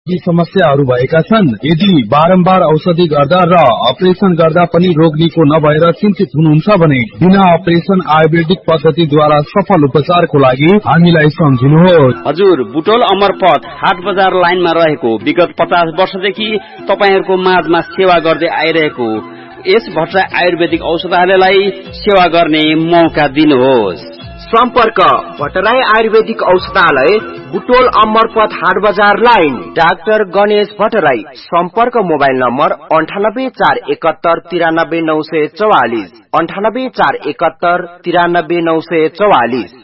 यी समस्याहरू भएका छन्। यदि बारम्बार औषधि गर्दा र अपरेसन गर्दा पनि रोग निको नभएर चिन्तित हुनुहुन्छ भने बिना अपरेसन आयुर्वेदिक पद्धतिद्वारा सफल उपचारको लागि हामीलाई सम्झिनुहोस्। हजुर, बुटोल अमरपथ हाट बजार लाइनमा रहेको विगत 50 वर्षदेखि तपाईहरुको माझमा सेवा गर्दै आइरहेको यस भट्टराई आयुर्वेदिक औषधालयलाई सेवा गर्ने मौका दिनुहोस्। सम्पर्क भट्टराई आयुर्वेदिक औषधालय, बुटोल अमरपथ हाट बजार लाइन, डाक्टर गणेश भट्टराई। सम्पर्क मोबाइल नम्बर 9841793944, 9841793944।